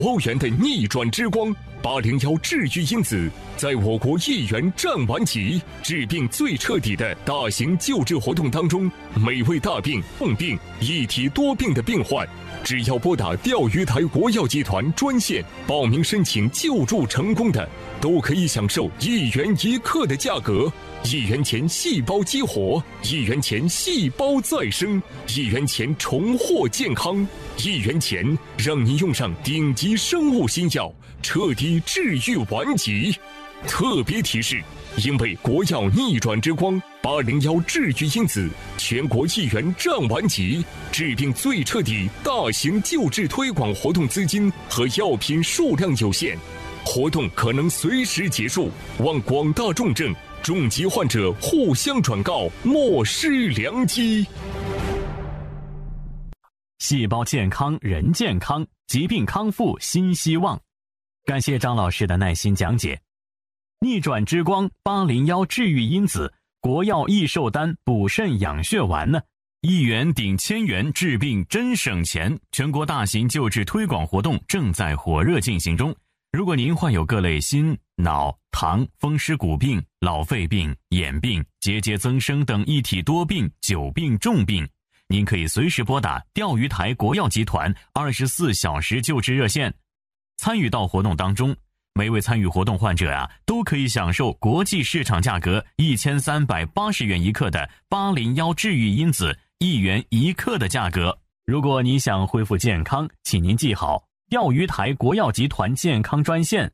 欧元的逆转之光801治愈因子，在我国1元战完级、治病最彻底的大型救治活动当中，每位大病、重病、一体多病的病患，只要拨打钓鱼台国药集团专线报名申请救助成功的，都可以享受1元1克的价格。1元钱细胞激活，1元钱细胞再生，1元钱重获健康，1元钱让您用上顶级生物新药，彻底治愈顽疾。特别提示：因为国药逆转之光801治愈因子全国1元战完级、治病最彻底大型救治推广活动资金和药品数量有限，活动可能随时结束，望广大重症、重疾患者互相转告，莫失良机。 细胞健康，人健康，疾病康复新希望。感谢张老师的耐心讲解。逆转之光801治愈因子国药益寿丹补肾养血丸呢，1元顶1000元治病真省钱，全国大型救治推广活动正在火热进行中。如果您患有各类心、脑、糖、风湿骨病、老肺病、眼病、结节增生等一体多病、久病重病，您可以随时拨打钓鱼台国药集团24小时救治热线，参与到活动当中。每位参与活动患者都可以享受国际市场价格1380元1克的801治愈因子1元1克的价格。如果你想恢复健康，请您记好钓鱼台国药集团健康专线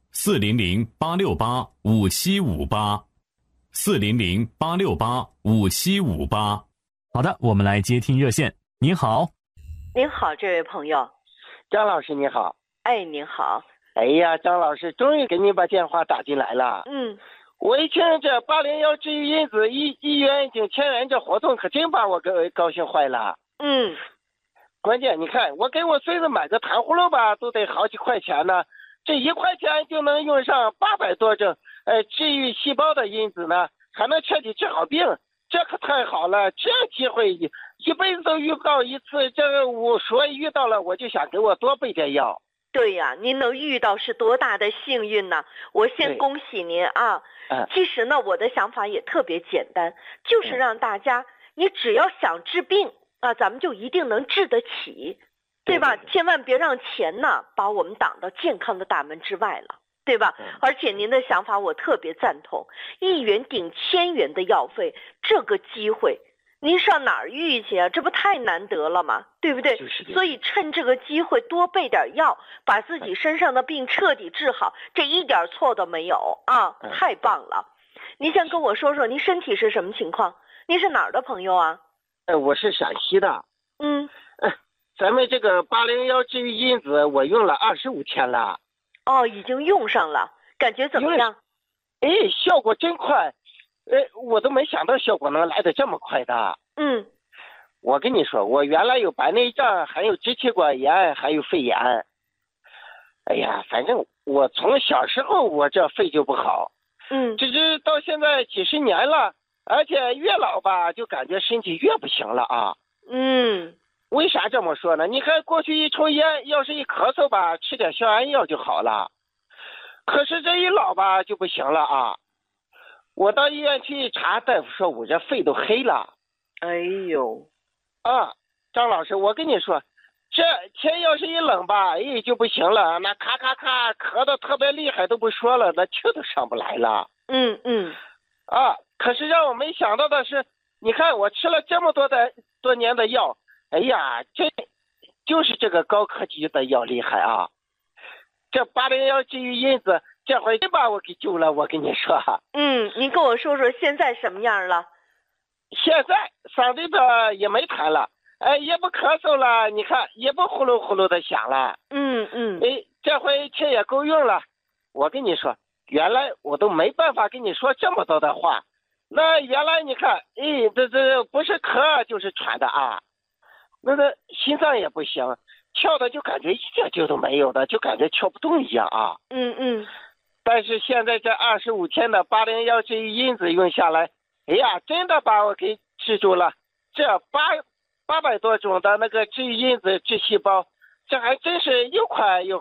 400-868-5758，400-868-5758。好的，我们来接听热线。您好。 您好，这位朋友。 张老师你好。 哎，您好。 哎呀，张老师终于给你把电话打进来了。我一听这801治愈因子1元顶1000元这活动，可真把我高兴坏了。关键你看，我给我孙子买个糖葫芦吧，都得好几块钱呢。这1块钱就能用上800多种治愈细胞的因子呢，还能彻底治好病，这可太好了！这机会一辈子都遇不到一次，这我所以遇到了，我就想给我多备点药。 对呀，您能遇到是多大的幸运呢！我先恭喜您啊！其实呢，我的想法也特别简单，就是让大家，你只要想治病啊，咱们就一定能治得起，对吧？千万别让钱呢把我们挡到健康的大门之外了，对吧？而且您的想法我特别赞同，1元顶1000元的药费，这个机会您上哪儿遇去啊？这不太难得了吗？对不对？所以趁这个机会多备点药，把自己身上的病彻底治好，这一点错都没有啊！太棒了！您先跟我说说您身体是什么情况？您是哪儿的朋友啊？ 我是陕西的。咱们这个801治愈因子我用了25天了。 哦，已经用上了，感觉怎么样？ 效果真快。我都没想到效果能来得这么快的。我跟你说，我原来有白内障，还有支气管炎，还有肺炎。哎呀，反正我从小时候我这肺就不好。只是到现在几十年了，而且越老吧，就感觉身体越不行了啊。为啥这么说呢？你看过去一抽烟，要是一咳嗽吧，吃点消炎药就好了。可是这一老吧就不行了啊。我到医院去一查，大夫说我这肺都黑了。 哎呦！ 张老师，我跟你说，这天要是一冷吧，就不行了，那咔咔咔咳得特别厉害都不说了，那气都上不来了。可是让我没想到的是，你看我吃了这么多年的药，哎呀，这就是这个高科技的药厉害啊！这801治愈因子这回真把我给救了，我跟你说。 您跟我说说现在什么样了？ 现在嗓子的也没痰了，也不咳嗽了，你看也不呼噜呼噜的响了。这回气也够用了。我跟你说，原来我都没办法跟你说这么多的话。那原来你看，这不是咳就是喘的啊。那个心脏也不行，跳的就感觉一点劲都没有的，就感觉跳不动一样啊。但是现在这25天的801治愈因子用下来，哎呀，真的把我给治住了。这800多种的那个治愈因子治细胞，这还真是又快又